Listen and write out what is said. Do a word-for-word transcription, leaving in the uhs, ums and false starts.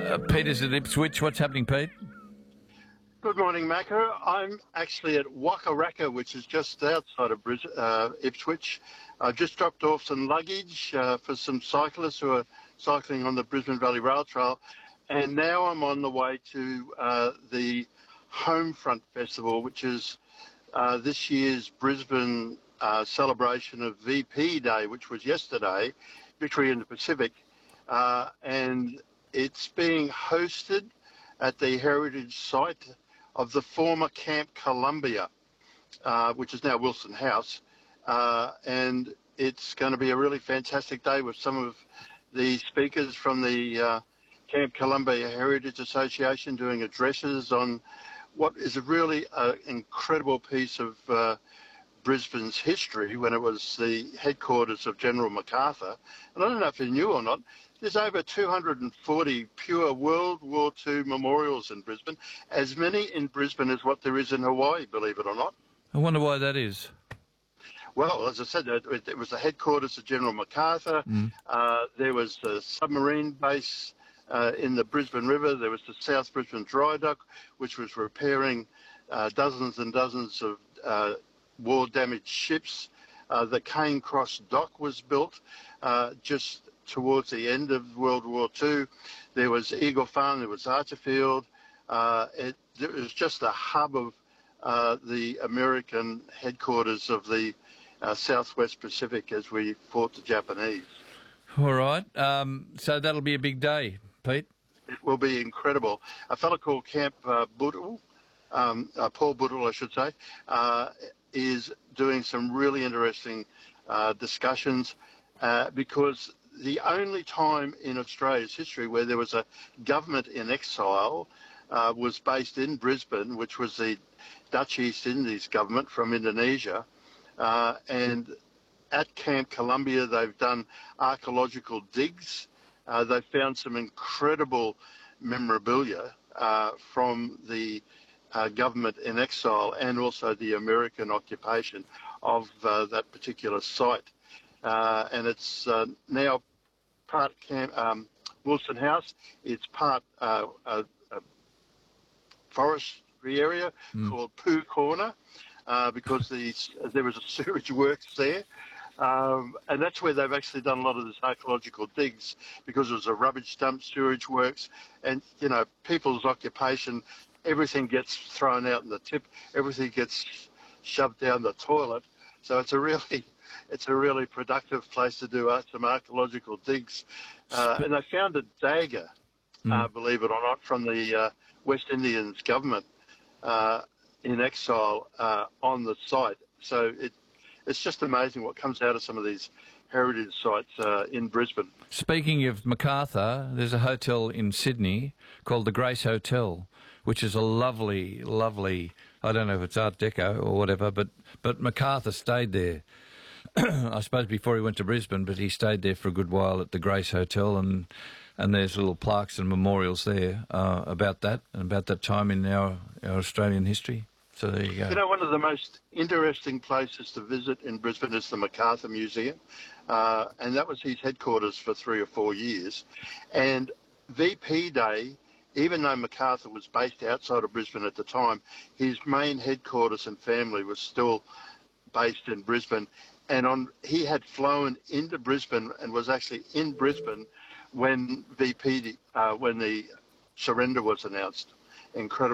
Uh, Peter's at Ipswich. What's happening, Pete? Good morning, Macca. I'm actually at Waka Raka, which is just outside of Bris- uh, Ipswich. I've just dropped off some luggage uh, for some cyclists who are cycling on the Brisbane Valley Rail Trail. And now I'm on the way to uh, the Homefront Festival, which is uh, this year's Brisbane uh, celebration of V P Day, which was yesterday, Victory in the Pacific. Uh, and it's being hosted at the heritage site of the former Camp Columbia, uh, which is now Wilson House. Uh, and it's going to be a really fantastic day with some of the speakers from the uh, Camp Columbia Heritage Association doing addresses on what is really an incredible piece of uh, Brisbane's history when it was the headquarters of General MacArthur. And I don't know if you knew or not, there's over two hundred forty pure World War Two memorials in Brisbane, as many in Brisbane as what there is in Hawaii, believe it or not. I wonder why that is. Well, as I said, it, it was the headquarters of General MacArthur. Mm. Uh, there was the submarine base uh, in the Brisbane River. There was the South Brisbane Dry Dock, which was repairing uh, dozens and dozens of uh, war-damaged ships. Uh, the Cane Cross Dock was built uh, just towards the end of World War Two. There was Eagle Farm, there was Archerfield. Uh, it, it was just a hub of uh, the American headquarters of the uh, Southwest Pacific as we fought the Japanese. All right. Um, so that'll be a big day, Pete. It will be incredible. A fellow called Camp uh, Boodle, um, uh, Paul Boodle, I should say, uh, is doing some really interesting uh, discussions uh, because the only time in Australia's history where there was a government in exile uh, was based in Brisbane, which was the Dutch East Indies government from Indonesia. Uh, and at Camp Columbia, they've done archaeological digs. Uh, they've found some incredible memorabilia uh, from the uh, government in exile and also the American occupation of uh, that particular site. Uh, and it's uh, now part Camp um, Wilson House. It's part uh, a, a forestry area mm. called Pooh Corner uh, because the, there was a sewage works there. Um, and that's where they've actually done a lot of this archaeological digs because it was a rubbish dump, sewage works, and, you know, people's occupation, everything gets thrown out in the tip, everything gets shoved down the toilet. So it's a really... It's a really productive place to do uh, some archaeological digs. Uh, and they found a dagger, mm. uh, believe it or not, from the uh, West Indians government uh, in exile uh, on the site. So it, it's just amazing what comes out of some of these heritage sites uh, in Brisbane. Speaking of MacArthur, there's a hotel in Sydney called the Grace Hotel, which is a lovely, lovely, I don't know if it's Art Deco or whatever, but, but MacArthur stayed there. I suppose before he went to Brisbane, but he stayed there for a good while at the Grace Hotel, and and there's little plaques and memorials there uh, about that and about that time in our, our Australian history. So there you go. You know, one of the most interesting places to visit in Brisbane is the MacArthur Museum, uh, and that was his headquarters for three or four years. And V P Day, even though MacArthur was based outside of Brisbane at the time, his main headquarters and family was still based in Brisbane. And on, he had flown into Brisbane and was actually in Brisbane when V P, uh, when the surrender was announced. Incredible.